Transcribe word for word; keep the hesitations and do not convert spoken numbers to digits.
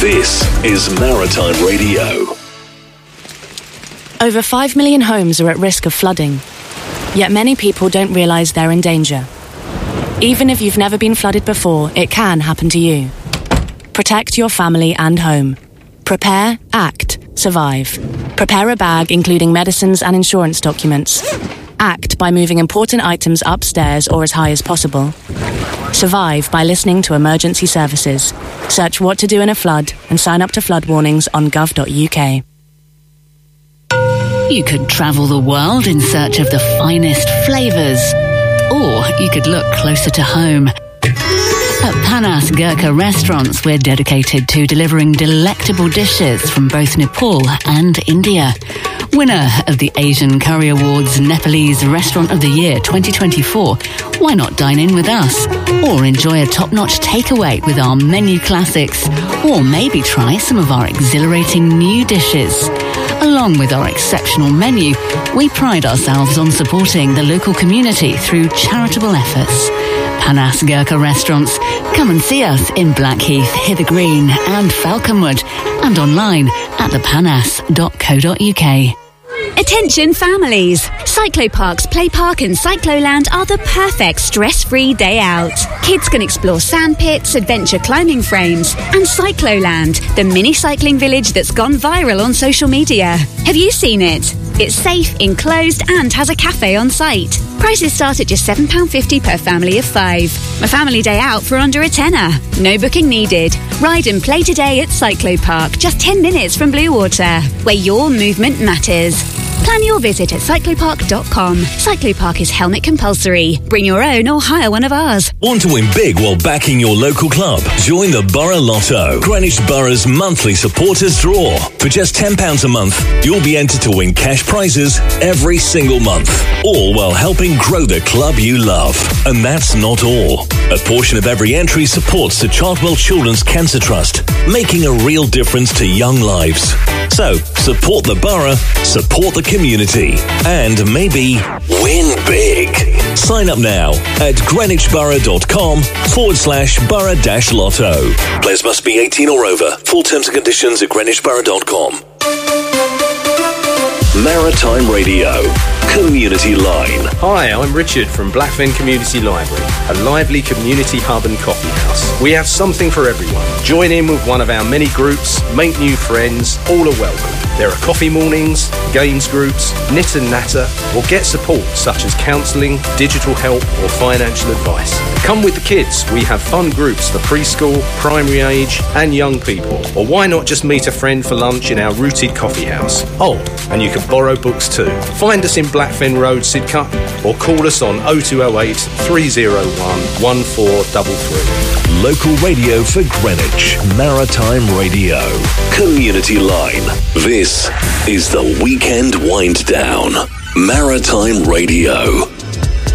This is Maritime Radio. Over five million homes are at risk of flooding, yet many people don't realise they're in danger. Even if you've never been flooded before, it can happen to you. Protect your family and home. Prepare, act, survive. Prepare a bag including medicines and insurance documents. Act by moving important items upstairs or as high as possible. Survive by listening to emergency services. Search what to do in a flood and sign up to flood warnings on gov dot u k. You could travel the world in search of the finest flavours. Or you could look closer to home. At Panas Gurkha Restaurants, we're dedicated to delivering delectable dishes from both Nepal and India. Winner of the Asian Curry Awards Nepalese Restaurant of the Year twenty twenty-four, why not dine in with us? Or enjoy a top-notch takeaway with our menu classics? Or maybe try some of our exhilarating new dishes? Along with our exceptional menu, we pride ourselves on supporting the local community through charitable efforts. Panas Gurkha Restaurants. Come and see us in Blackheath, Hither Green and Falconwood, and online at the panas dot co dot u k. Attention families! Cyclopark's Play Park and Cycloland are the perfect stress-free day out. Kids can explore sand pits, adventure climbing frames, and Cycloland, the mini cycling village that's gone viral on social media. Have you seen it? It's safe, enclosed, and has a cafe on site. Prices start at just seven pounds fifty per family of five. A family day out for under a tenner. No booking needed. Ride and play today at Cyclopark, just ten minutes from Bluewater, where your movement matters. Plan your visit at cyclopark dot com. Cyclopark is helmet compulsory. Bring your own or hire one of ours. Want to win big while backing your local club? Join the Borough Lotto, Greenwich Borough's monthly supporters draw. For just ten pounds a month, you'll be entered to win cash prizes every single month, all while helping grow the club you love. And that's not all. A portion of every entry supports the Chartwell Children's Cancer Trust, making a real difference to young lives. So, support the borough, support the community, and maybe win big. Sign up now at greenwichborough.com forward slash borough dash lotto. Players must be eighteen or over. Full terms and conditions at greenwichborough dot com. Maritime Radio, Community Line. Hi, I'm Richard from Blackfen Community Library, a lively community hub and coffee house. We have something for everyone. Join in with one of our many groups, make new friends, all are welcome. There are coffee mornings, games groups, knit and natter, or get support such as counselling, digital help or financial advice. Come with the kids. We have fun groups for preschool, primary age and young people. Or why not just meet a friend for lunch in our rooted coffee house? Oh, and you can borrow books too. Find us in Blackfen Road, Sidcup, or call us on oh two oh eight, three oh one, one four three three. Local radio for Greenwich. Maritime Radio, Community Line. This is the Weekend Wind Down. Maritime Radio.